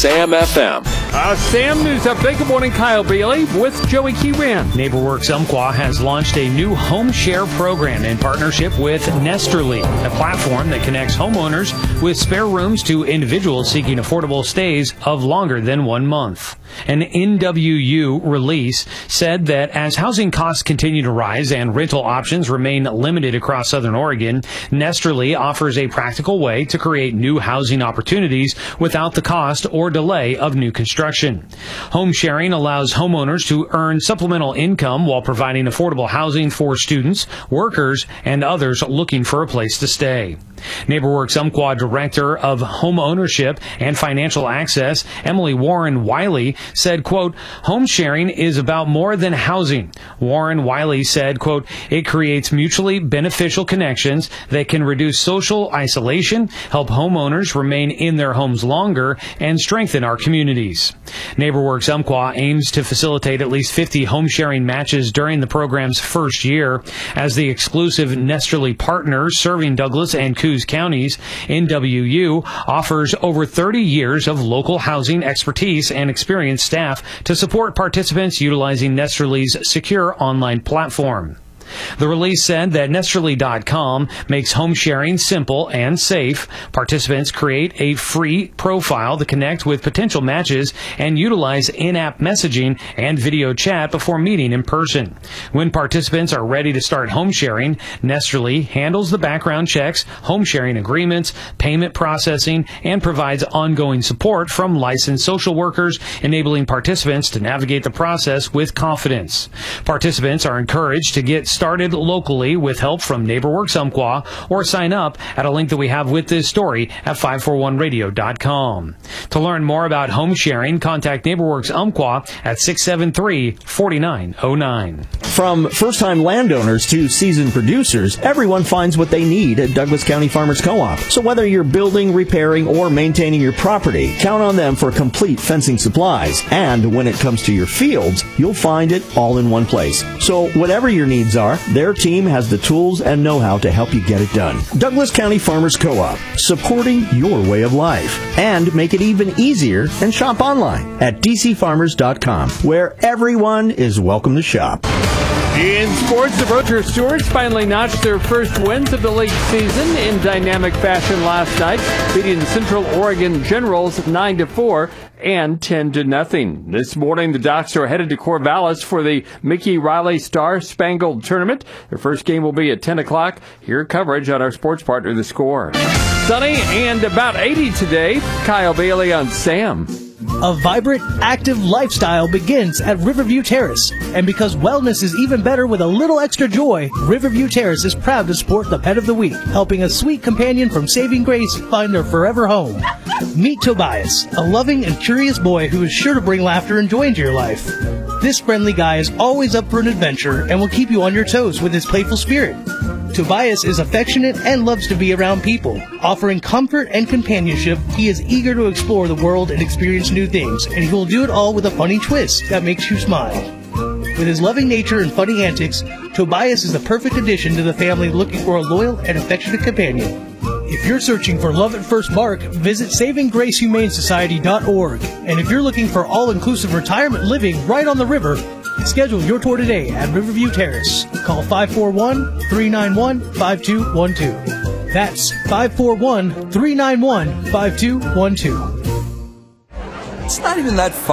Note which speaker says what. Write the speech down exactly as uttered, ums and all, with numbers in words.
Speaker 1: Sam F M.
Speaker 2: Uh, Sam, news update. Good morning, Kyle Bailey with Joey Keyran.
Speaker 3: NeighborWorks Umpqua has launched a new home share program in partnership with Nesterly, a platform that connects homeowners with spare rooms to individuals seeking affordable stays of longer than one month. An N W U release said that as housing costs continue to rise and rental options remain limited across Southern Oregon, Nesterly offers a practical way to create new housing opportunities without the cost or delay of new construction. Home sharing allows homeowners to earn supplemental income while providing affordable housing for students, workers, and others looking for a place to stay. NeighborWorks Umpqua Director of Home Ownership and Financial Access, Emily Warren Wiley, said, quote, home sharing is about more than housing. Warren Wiley said, quote, it creates mutually beneficial connections that can reduce social isolation, help homeowners remain in their homes longer, and strengthen our communities. NeighborWorks Umpqua aims to facilitate at least fifty home sharing matches during the program's first year. As the exclusive Nesterly partner serving Douglas and Coos counties, N W U offers over thirty years of local housing expertise and experienced staff to support participants utilizing Nesterly's secure online platform. The release said that Nesterly dot com makes home sharing simple and safe. Participants create a free profile to connect with potential matches and utilize in-app messaging and video chat before meeting in person. When participants are ready to start home sharing, Nesterly handles the background checks, home sharing agreements, payment processing, and provides ongoing support from licensed social workers, enabling participants to navigate the process with confidence. Participants are encouraged to get started locally with help from NeighborWorks Umpqua or sign up at a link that we have with this story at five four one radio dot com. To learn more about home sharing, contact NeighborWorks Umpqua at six seven three, four nine zero nine.
Speaker 4: From first-time landowners to seasoned producers, everyone finds what they need at Douglas County Farmers Co-op. So whether you're building, repairing, or maintaining your property, count on them for complete fencing supplies. And when it comes to your fields, you'll find it all in one place. So whatever your needs are, their team has the tools and know-how to help you get it done. Douglas County Farmers Co-op, supporting your way of life. And make it even easier and shop online at d c farmers dot com, where everyone is welcome to shop.
Speaker 2: In sports, the Roger Stewarts finally notched their first wins of the league season in dynamic fashion last night, beating the Central Oregon Generals nine to four and ten to nothing. This morning, the Docs are headed to Corvallis for the Mickey Riley Star Spangled Tournament. Their first game will be at ten o'clock. Hear coverage on our sports partner, The Score. Sunny and about eighty today. Kyle Bailey on Sam.
Speaker 5: A vibrant, active lifestyle begins at Riverview Terrace. And because wellness is even better with a little extra joy, Riverview Terrace is proud to support the Pet of the Week, helping a sweet companion from Saving Grace find their forever home. Meet Tobias, a loving and curious boy who is sure to bring laughter and joy into your life. This friendly guy is always up for an adventure and will keep you on your toes with his playful spirit. Tobias is affectionate and loves to be around people. Offering comfort and companionship, he is eager to explore the world and experience new things, and he will do it all with a funny twist that makes you smile. With his loving nature and funny antics, Tobias is the perfect addition to the family looking for a loyal and affectionate companion. If you're searching for love at first bark, visit saving grace humane society dot org. And if you're looking for all-inclusive retirement living right on the river, schedule your tour today at Riverview Terrace. Call five four one, three nine one, five two one two. That's five four one, three nine one, five two one two.
Speaker 6: It's not even that far.